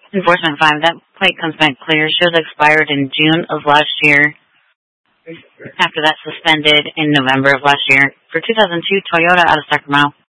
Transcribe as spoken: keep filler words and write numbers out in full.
Enforcement five, that plate comes back clear. Shows expired in June of last year. After that, suspended in November of last year. For two thousand two Toyota out of Sacramento.